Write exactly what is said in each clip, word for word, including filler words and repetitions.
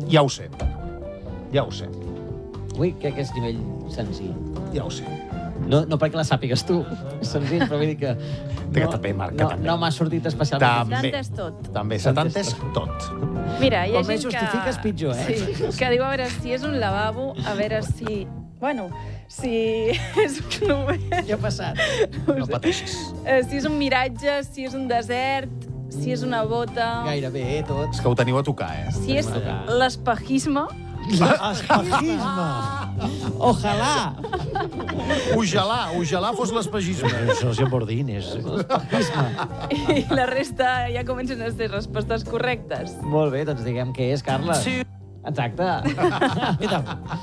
Ja ho sé. Ja ho sé. Ui, crec que és nivell senzill. Ja ho sé. No, no perquè la sàpigues tu, és senzill, però vull dir que... Que també, Marc, que no, també. No m'ha sortit especialment. També. Setanta és tot. També, setanta és tot. Mira, hi ha Com més gent justifiques, que... pitjor, eh? Sí, que diu a veure si és un lavabo, a veure si... Bueno, si és un... Què ha passat? No pateixis. Eh, si és un miratge, si és un desert, si és una bota... Gairebé, eh, tot. És que ho teniu a tocar, eh? Si és l'espejisme... Espejisme! Ojalà! Ojalà, ojalà fos l'espegisme. Això és embordines. i la resta ja comencen a ser respostes correctes. Molt bé, doncs diguem què és, Carles. Exacte. Mira,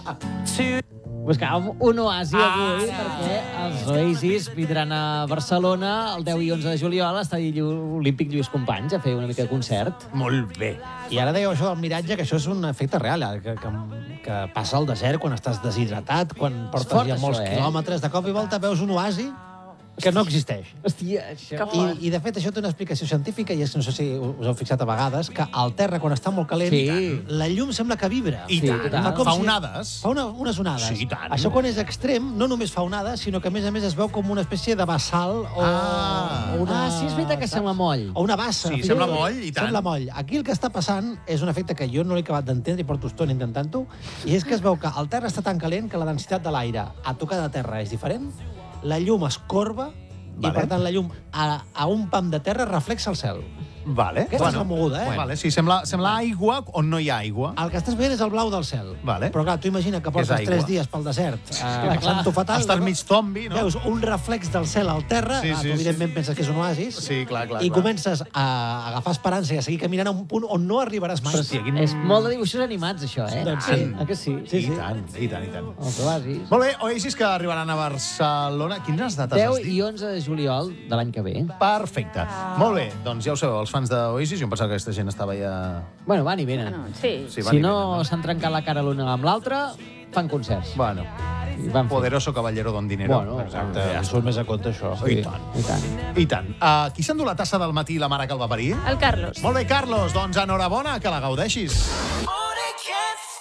Buscàvem un oasi avui perquè els Oasis vindran a Barcelona el deu i onze de juliol a l'Estadi Olímpic Lluís Companys a fer una mica de concert. Molt bé. i ara dèieu això del miratge, que això és un efecte real, eh, que, que, que passa al desert quan estàs deshidratat, quan portes fort, ja molts això, eh? quilòmetres, de cop i volta veus un oasi que no existeix. Hòstia, això... Que I, I, de fet, això té una explicació científica, i és que no sé si us heu fixat a vegades, que al terra, quan està molt calent, Sí. la llum sembla que vibra. I Sí, tant, total. fa, com fa si- onades. Fa una, unes onades. Sí, i tant. Això, quan és extrem, no només fa onades, sinó que, a més a més, es veu com una espècie de bassal o, Ah. o una... Ah, sí, és veritat que sembla moll. O una bassa. Sí, sembla moll, i tant. Sembla moll. Aquí el que està passant és un efecte que jo no l'he acabat d'entendre i porto estona intentant-ho, i és que es veu que el terra està tan calent que la densitat de l'aire a tocar de terra és diferent, la llum es corba, Vale. i per tant la llum a, a un pam de terra reflexa el cel. Vale. Aquesta és la moguda, eh? Vale, sí, sembla, sembla aigua on no hi ha aigua. El que estàs veient és el blau del cel. Vale. Però clar, tu imagina que portes aigua. tres dies pel desert, eh, clar. passant-ho fatal. Estàs mig zombi, no? Veus un reflex del cel al terra, Sí, ah, sí, tu evidentment sí. penses que és un oasis, Sí, clar, clar. i clar. comences a agafar esperança i a seguir caminant a un punt on no arribaràs mai. Però sí, quin... És molt de dibuixos animats, això, eh? Doncs sí. Ah, que sí? I tant, i tant, i tant. Els oasis. Molt bé, Oasis que arribaran a Barcelona. Quines dates deu has dit? i onze de juliol de l'any que ve. Perfecte. Molt bé, doncs ja ho sabeu, els fans d'Oasis, jo em pensava que aquesta gent estava ja... Bueno, van i venen. Bueno, sí. Sí, van Si i no venen, no? s'han trencat la cara l'una amb l'altra, fan concerts. Bueno, I van fer. poderoso caballero don dinero. Bueno, exacte. Ja surt més a compte, això. I tant. I tant. I tant. Uh, qui s'endú la tassa del matí i la mare que el va parir? El Carlos. Molt bé, Carlos, doncs enhorabona, que la gaudeixis.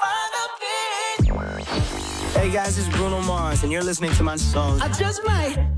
Hey guys, it's Bruno Mars, and you're listening to my song. I just might